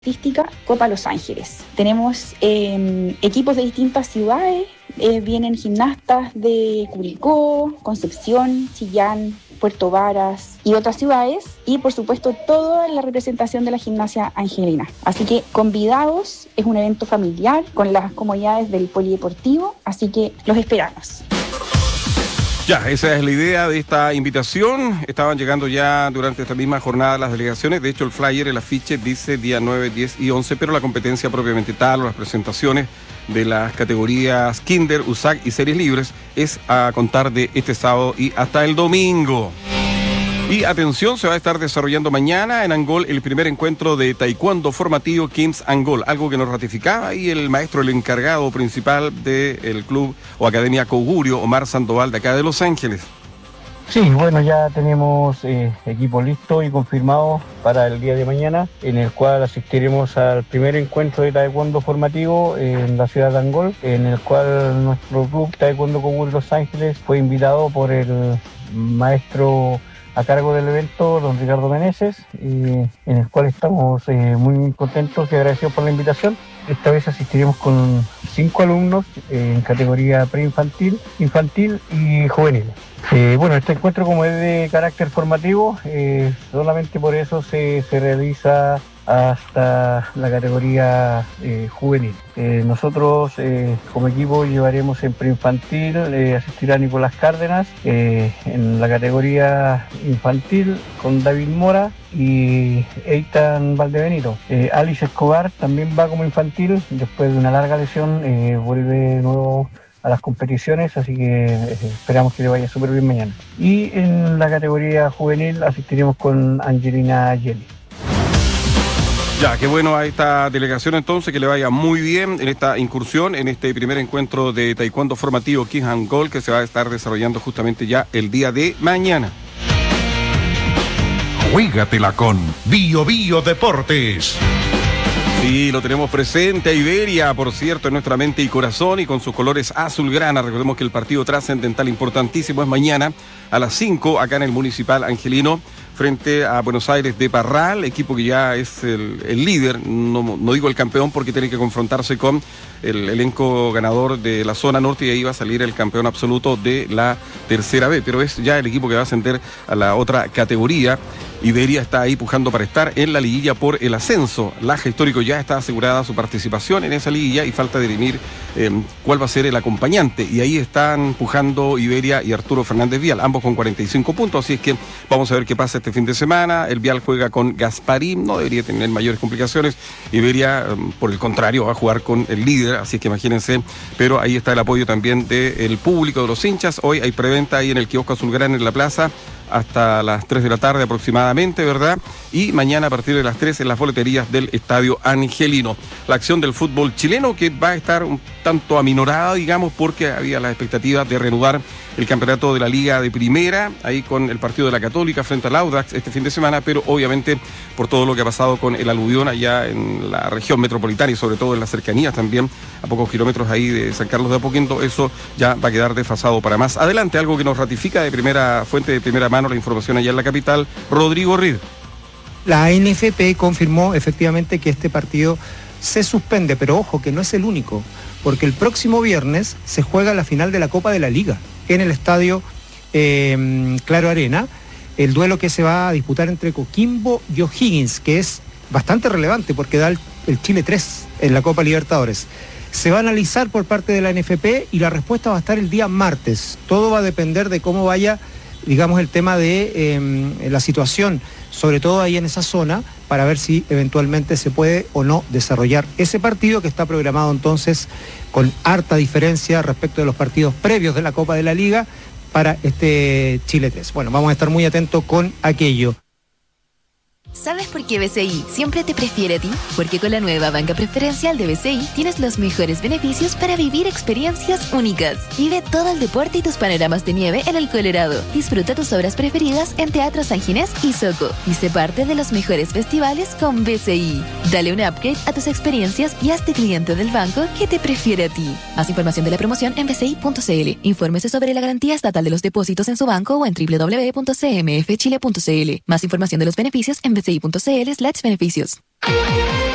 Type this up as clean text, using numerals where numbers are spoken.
Artística Copa Los Ángeles. Tenemos equipos de distintas ciudades, vienen gimnastas de Curicó, Concepción, Chillán, Puerto Varas y otras ciudades, y por supuesto toda la representación de la gimnasia angelina. Así que convidados, es un evento familiar con las comodidades del polideportivo, así que los esperamos. Ya, esa es la idea de esta invitación. Estaban llegando ya durante esta misma jornada las delegaciones. De hecho, el flyer, el afiche dice día 9, 10 y 11, pero la competencia propiamente tal o las presentaciones de las categorías Kinder, USAC y Series Libres es a contar de este sábado y hasta el domingo. Y atención, se va a estar desarrollando mañana en Angol el primer encuentro de taekwondo formativo Kings Angol, algo que nos ratificaba ahí el maestro, el encargado principal del club o academia Cogurio, Omar Sandoval, de acá de Los Ángeles. Sí, bueno, ya tenemos equipo listo y confirmado para el día de mañana, en el cual asistiremos al primer encuentro de taekwondo formativo en la ciudad de Angol, en el cual nuestro club Taekwondo Cogurio Los Ángeles fue invitado por el maestro a cargo del evento, don Ricardo Meneses, en el cual estamos muy contentos y agradecidos por la invitación. Esta vez asistiremos con 5 alumnos en categoría preinfantil, infantil y juvenil. Bueno, este encuentro, como es de carácter formativo, solamente por eso se realiza hasta la categoría juvenil. Nosotros como equipo llevaremos en preinfantil, asistirá Nicolás Cárdenas, en la categoría infantil con David Mora y Eitan Valdebenito. Alice Escobar también va como infantil, después de una larga lesión vuelve de nuevo a las competiciones, así que esperamos que le vaya súper bien mañana. Y en la categoría juvenil asistiremos con Angelina Yeli. Ya, qué bueno a esta delegación entonces, que le vaya muy bien en esta incursión, en este primer encuentro de taekwondo formativo Kings Angol, que se va a estar desarrollando justamente ya el día de mañana. Juégatela con Bio Bio Deportes. Sí, lo tenemos presente a Iberia, por cierto, en nuestra mente y corazón, y con sus colores azulgrana. Recordemos que el partido trascendental importantísimo es mañana a las 5 acá en el Municipal Angelino, frente a Buenos Aires de Parral, equipo que ya es el líder, no digo el campeón porque tiene que confrontarse con el elenco ganador de la zona norte, y ahí va a salir el campeón absoluto de la tercera B, pero es ya el equipo que va a ascender a la otra categoría. Iberia está ahí pujando para estar en la liguilla por el ascenso. Laja Histórico ya está asegurada su participación en esa liguilla y falta dirimir cuál va a ser el acompañante. Y ahí están pujando Iberia y Arturo Fernández Vial, ambos con 45 puntos. Así es que vamos a ver qué pasa este fin de semana. El Vial juega con Gasparín, no debería tener mayores complicaciones. Iberia, por el contrario, va a jugar con el líder, así es que imagínense. Pero ahí está el apoyo también del público, de los hinchas. Hoy hay preventa ahí en el kiosco Azulgrana en la plaza, hasta las 3 de la tarde aproximadamente, ¿verdad? Y mañana a partir de las 3 en las boleterías del Estadio Angelino. La acción del fútbol chileno, que va a estar un tanto aminorada, digamos, porque había las expectativas de reanudar el campeonato de la Liga de Primera, ahí con el partido de la Católica frente al Audax este fin de semana, pero obviamente por todo lo que ha pasado con el aluvión allá en la región metropolitana y sobre todo en las cercanías también, a pocos kilómetros ahí de San Carlos de Apoquindo, eso ya va a quedar desfasado para más adelante. Algo que nos ratifica de primera fuente, de primera mano, la información allá en la capital, Rodrigo Rid. La NFP confirmó efectivamente que este partido se suspende, pero ojo que no es el único, porque el próximo viernes se juega la final de la Copa de la Liga en el estadio Claro Arena, el duelo que se va a disputar entre Coquimbo y O'Higgins, que es bastante relevante porque da el Chile 3 en la Copa Libertadores. Se va a analizar por parte de la NFP y la respuesta va a estar el día martes. Todo va a depender de cómo vaya, digamos, el tema de la situación, sobre todo ahí en esa zona, para ver si eventualmente se puede o no desarrollar ese partido, que está programado entonces con harta diferencia respecto de los partidos previos de la Copa de la Liga para este Chile 3. Bueno, vamos a estar muy atentos con aquello. ¿Sabes por qué BCI siempre te prefiere a ti? Porque con la nueva banca preferencial de BCI tienes los mejores beneficios para vivir experiencias únicas. Vive todo el deporte y tus panoramas de nieve en el Colorado. Disfruta tus obras preferidas en Teatro San Ginés y Soco. Y sé parte de los mejores festivales con BCI. Dale un upgrade a tus experiencias y hazte cliente del banco que te prefiere a ti. Más información de la promoción en bci.cl. Infórmese sobre la garantía estatal de los depósitos en su banco o en www.cmfchile.cl. Más información de los beneficios en bci.cl/beneficios.